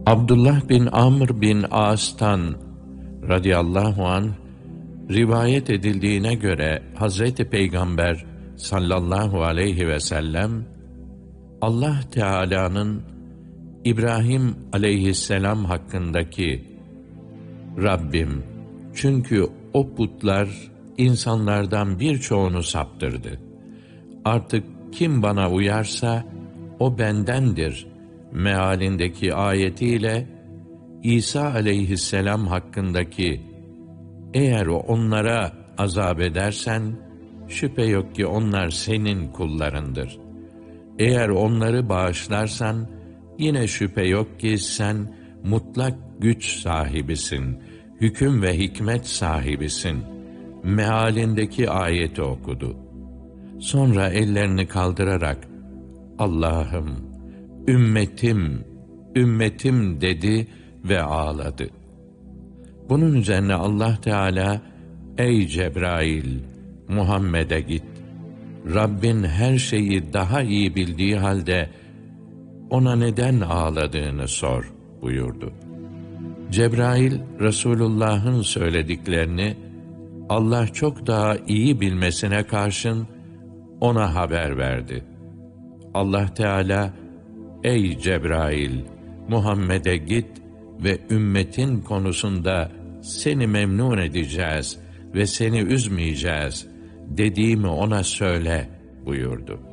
Abdullah bin Amr bin As'tan radıyallahu anh rivayet edildiğine göre Hazreti Peygamber sallallahu aleyhi ve sellem Allah Teala'nın İbrahim aleyhisselam hakkındaki Rabbim, çünkü o putlar insanlardan birçoğunu saptırdı. Artık kim bana uyarsa o bendendir mealindeki ayetiyle İsa aleyhisselam hakkındaki eğer onlara azap edersen şüphe yok ki onlar senin kullarındır. Eğer onları bağışlarsan yine şüphe yok ki sen mutlak güç sahibisin, hüküm ve hikmet sahibisin mealindeki ayeti okudu. Sonra ellerini kaldırarak Allah'ım, ümmetim, ümmetim dedi ve ağladı. Bunun üzerine Allah Teala, ey Cebrail, Muhammed'e git. Rabbin her şeyi daha iyi bildiği halde ona neden ağladığını sor buyurdu. Cebrail, Resulullah'ın söylediklerini Allah çok daha iyi bilmesine karşın ona haber verdi. Allah Teala, ey Cebrail, Muhammed'e git ve ümmetin konusunda seni memnun edeceğiz ve seni üzmeyeceğiz dediğimi ona söyle buyurdu.